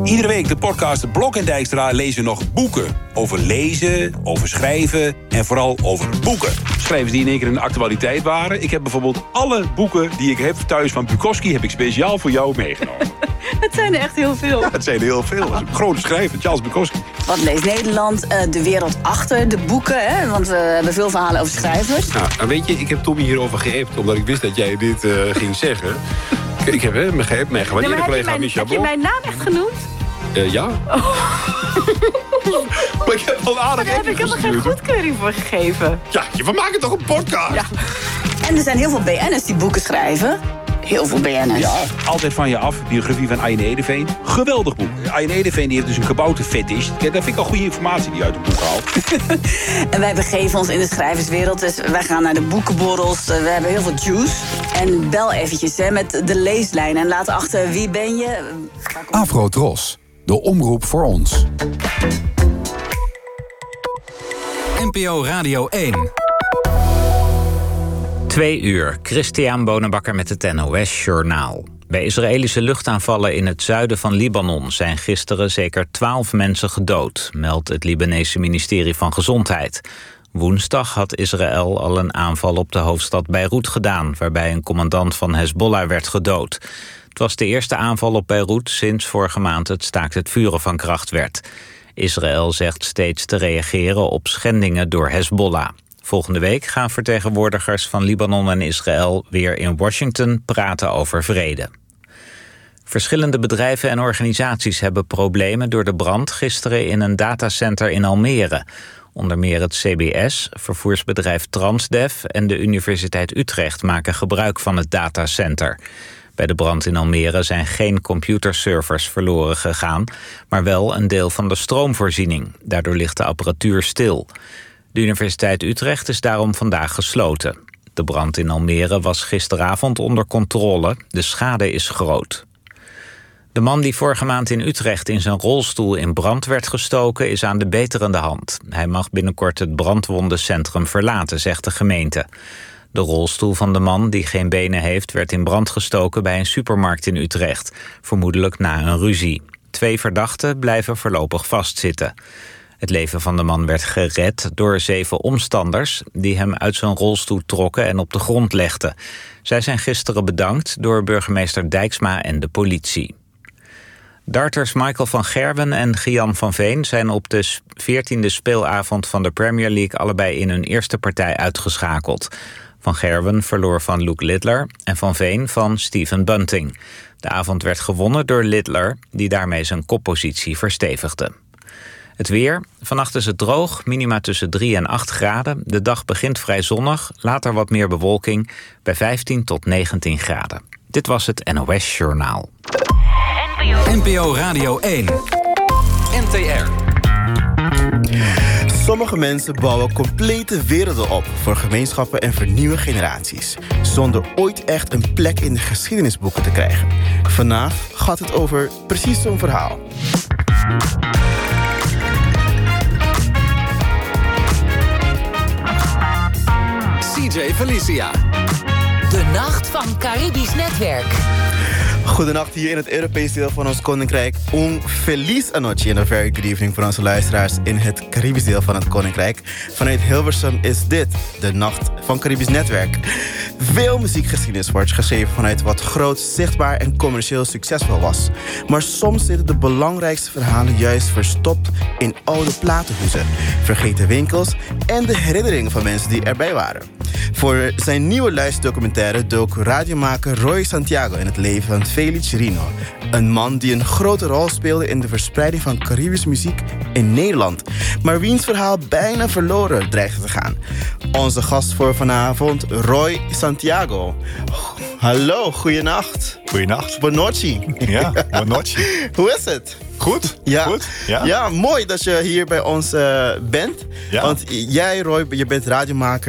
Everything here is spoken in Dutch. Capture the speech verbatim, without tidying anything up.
Iedere week de podcast Blok en Dijkstra lezen nog boeken. Over lezen, over schrijven en vooral over boeken. Schrijvers die in één keer in de actualiteit waren. Ik heb bijvoorbeeld alle boeken die ik heb thuis van Bukowski... heb ik speciaal voor jou meegenomen. Het zijn er echt heel veel. Ja, het zijn er heel veel. Dat is een grote schrijver, Charles Bukowski. Wat leest Nederland? Uh, de wereld achter de boeken, hè? Want we hebben veel verhalen over schrijvers. Nou, nou weet je, ik heb Tommy hierover geëpt... omdat ik wist dat jij dit uh, ging zeggen. Ik heb hè, me geëpt, mijn gewaardeerde ja, collega mijn, Michel Heb je mijn naam echt genoemd? Uh, ja. Oh. Maar ik heb al aardig. Daar heb ik helemaal geen goedkeuring voor gegeven. Ja, we maken toch een podcast? Ja. En er zijn heel veel B N'ers die boeken schrijven. Heel veel B N'ers. Ja, Altijd van je af. Biografie van Aine Edeveen. Geweldig boek. Aine Edeveen die heeft dus een kabouterfetish. Dat vind ik al goede informatie die uit het boek haalt. En wij begeven ons in de schrijverswereld. Dus wij gaan naar de boekenborrels. We hebben heel veel juice. En bel eventjes hè, met de leeslijn. En laat achter wie ben je. Afro Tros. De omroep voor ons. N P O Radio één. Twee uur. Christian Bonenbakker met het N O S-journaal. Bij Israëlische luchtaanvallen in het zuiden van Libanon... zijn gisteren zeker twaalf mensen gedood... meldt het Libanese ministerie van Gezondheid. Woensdag had Israël al een aanval op de hoofdstad Beirut gedaan... waarbij een commandant van Hezbollah werd gedood. Het was de eerste aanval op Beirut sinds vorige maand het staakt het vuren van kracht werd. Israël zegt steeds te reageren op schendingen door Hezbollah. Volgende week gaan vertegenwoordigers van Libanon en Israël weer in Washington praten over vrede. Verschillende bedrijven en organisaties hebben problemen door de brand gisteren in een datacenter in Almere. Onder meer het C B S, vervoersbedrijf Transdev en de Universiteit Utrecht maken gebruik van het datacenter. Bij de brand in Almere zijn geen computerservers verloren gegaan, maar wel een deel van de stroomvoorziening. Daardoor ligt de apparatuur stil. De Universiteit Utrecht is daarom vandaag gesloten. De brand in Almere was gisteravond onder controle. De schade is groot. De man die vorige maand in Utrecht in zijn rolstoel in brand werd gestoken... is aan de beterende hand. Hij mag binnenkort het brandwondencentrum verlaten, zegt de gemeente. De rolstoel van de man, die geen benen heeft... werd in brand gestoken bij een supermarkt in Utrecht. Vermoedelijk na een ruzie. Twee verdachten blijven voorlopig vastzitten. Het leven van de man werd gered door zeven omstanders... die hem uit zijn rolstoel trokken en op de grond legden. Zij zijn gisteren bedankt door burgemeester Dijksma en de politie. Darters Michael van Gerwen en Gian van Veen... zijn op de veertiende speelavond van de Premier League... allebei in hun eerste partij uitgeschakeld. Van Gerwen verloor van Luke Littler en Van Veen van Stephen Bunting. De avond werd gewonnen door Littler, die daarmee zijn koppositie verstevigde. Het weer. Vannacht is het droog, minima tussen drie en acht graden. De dag begint vrij zonnig, later wat meer bewolking... bij vijftien tot negentien graden. Dit was het N O S-journaal. N P O Radio één. N T R. Sommige mensen bouwen complete werelden op voor gemeenschappen en voor nieuwe generaties, zonder ooit echt een plek in de geschiedenisboeken te krijgen. Vandaag gaat het over precies zo'n verhaal. C J Felicia. De Nacht van Caribisch Netwerk. Goedenacht hier in het Europese deel van ons koninkrijk. Un feliz anoche en een very good evening voor onze luisteraars in het Caribisch deel van het koninkrijk. Vanuit Hilversum is dit de Nacht van Caribisch Netwerk. Veel muziekgeschiedenis wordt geschreven vanuit wat groot, zichtbaar en commercieel succesvol was. Maar soms zitten de belangrijkste verhalen juist verstopt in oude platenhoezen, vergeten winkels en de herinneringen van mensen die erbij waren. Voor zijn nieuwe luisterdocumentaire dook radiomaker Roy Santiago in het leven van Felix Rino. Een man die een grote rol speelde in de verspreiding van Caribische muziek in Nederland. Maar wiens verhaal bijna verloren dreigde te gaan. Onze gast voor vanavond, Roy Santiago. Hallo, goeienacht. Goeienacht. Buonanotte. Ja, buonanotte. Hoe is het? Goed? Ja. Goed? Ja? Ja, mooi dat je hier bij ons uh, bent. Ja. Want jij, Roy, je bent radiomaker.